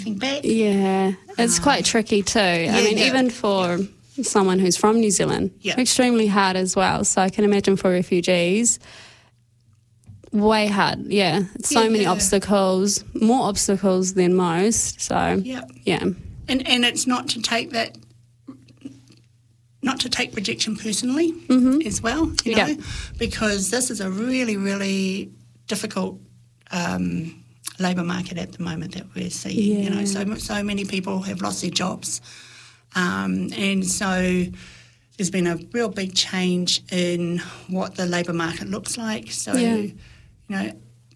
anything back. Yeah, it's quite tricky too. I mean, even for someone who's from New Zealand, extremely hard as well. So I can imagine for refugees, way hard. Yeah, so many obstacles, more obstacles than most. So yeah. And it's not to take rejection personally as well, you know, because this is a really, really difficult labour market at the moment that we're seeing. You know, so many people have lost their jobs, and so there's been a real big change in what the labour market looks like. So, you know,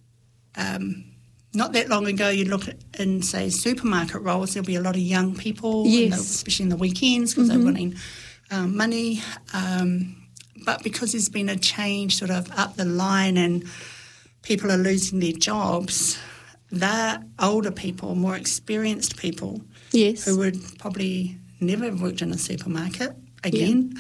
not that long ago, you look in, say, supermarket roles, there'll be a lot of young people, especially in the weekends, because they're wanting money. But because there's been a change sort of up the line and people are losing their jobs, they're older people, more experienced people who would probably never have worked in a supermarket again.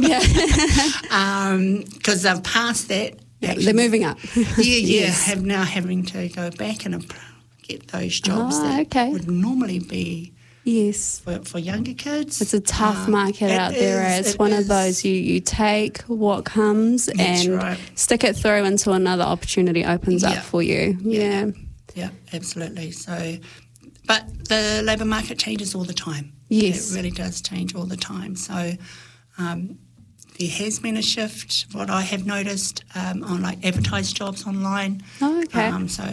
Because they've passed that. Actually, they're moving up. Have now having to go back and get those jobs that would normally be for younger kids. It's a tough market out there. It's one of those you take what comes and stick it through until another opportunity opens up for you. Yeah, absolutely. So, but the labour market changes all the time. Yes. It really does change all the time. So there has been a shift, what I have noticed, on like advertised jobs online. Oh, okay.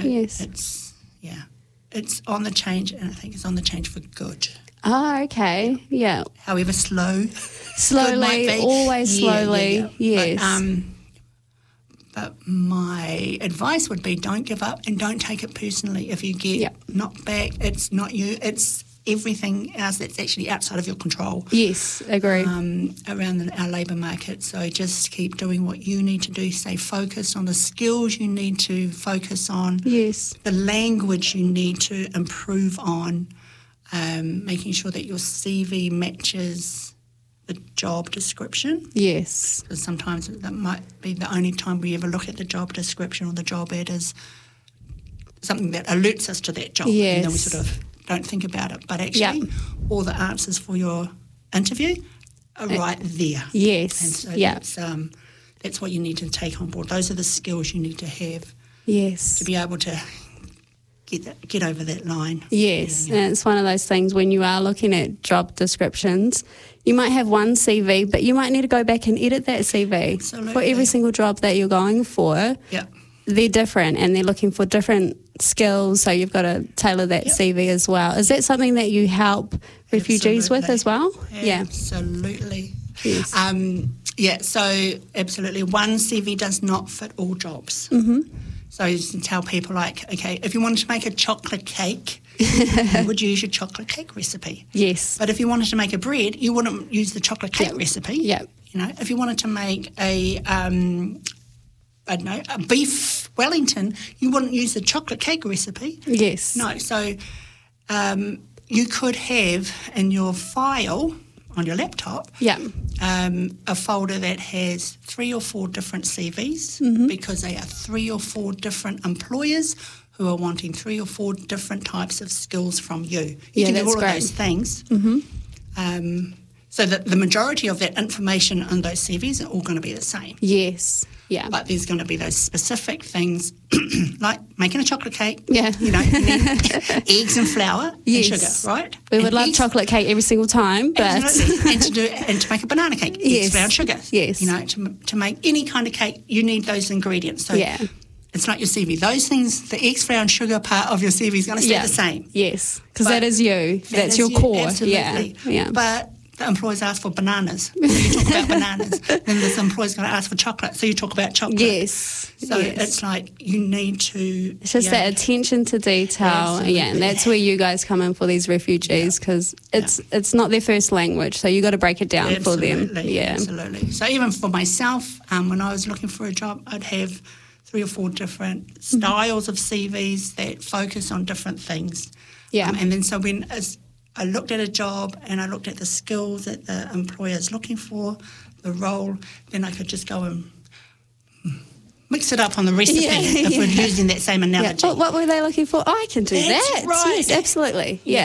It's on the change, and I think it's on the change for good. Oh, okay. Yeah. However slowly, always slowly. Yes. But my advice would be don't give up and don't take it personally. If you get knocked back, it's not you, it's everything else that's actually outside of your control. Yes, agree. Around our labour market. So just keep doing what you need to do. Stay focused on the skills you need to focus on. Yes. The language you need to improve on. Making sure that your CV matches the job description. Yes. Because sometimes that might be the only time we ever look at the job description or the job ad as something that alerts us to that job. Yes. And then we sort of don't think about it. But actually, all the answers for your interview are right there. Yes. And so that's what you need to take on board. Those are the skills you need to have to be able to get over that line. Yes, and it's one of those things when you are looking at job descriptions, you might have one CV, but you might need to go back and edit that CV for every single job that you're going for. Yeah. They're different and they're looking for different skills, so you've got to tailor that CV as well. Is that something that you help refugees with as well? Absolutely. Yes. So absolutely. One CV does not fit all jobs. Mm-hmm. So you can tell people like, okay, if you wanted to make a chocolate cake, you would use your chocolate cake recipe. Yes. But if you wanted to make a bread, you wouldn't use the chocolate cake recipe. Yeah. You know, if you wanted to make a beef Wellington, you wouldn't use the chocolate cake recipe. Yes. No, so you could have in your file on your laptop a folder that has 3 or 4 different CVs because they are 3 or 4 different employers who are wanting 3 or 4 different types of skills from you. You can do all of those things. So that the majority of that information on those CVs are all going to be the same. Yes. Yeah. But there's going to be those specific things like making a chocolate cake. Yeah. You know, eggs and flour and sugar, right? We would love chocolate cake every single time, but absolutely. and to make a banana cake, eggs, flour, and sugar. Yes. You know, to make any kind of cake, you need those ingredients. So it's not your CV. Those things, the eggs, flour, and sugar part of your CV is going to stay the same. Yes, because that is you. That's your core. Absolutely. Yeah. But the employers ask for bananas, so you talk about bananas. Then this employer's going to ask for chocolate, so you talk about chocolate. Yes. So it's like you need to... It's just that attention to detail. Absolutely. Yeah, and that's where you guys come in for these refugees because it's not their first language, so you got to break it down for them. Yeah. Absolutely. So even for myself, when I was looking for a job, I'd have 3 or 4 different styles of CVs that focus on different things. Yeah. And then so when... I looked at a job and I looked at the skills that the employer is looking for, the role, then I could just go and mix it up on the recipe if we're using that same analogy. What were they looking for? Oh, I can do that. Right. Yes, absolutely. Yeah.